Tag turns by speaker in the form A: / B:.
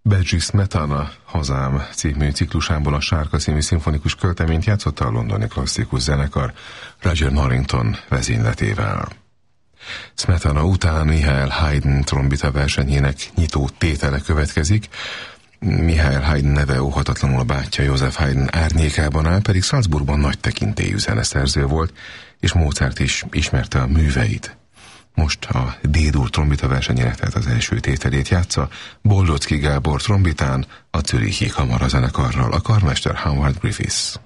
A: Badgie Smetana Hazám című ciklusából a Sárka című szimfonikus költeményt játszotta a londoni klasszikus zenekar Roger Norrington vezényletével. Smetana után Michael Haydn trombita versenyének nyitó tétele következik. Michael Haydn neve óhatatlanul a bátyja Joseph Haydn árnyékában áll, pedig Salzburgban nagy tekintélyű zeneszerző volt, és Mozart is ismerte a műveit. Most a D-dur trombita versenyének, tehát az első tételét játsza Bollocki Gábor trombitán, a Zürichi Kamarazenekarral, a karmester Howard Griffiths.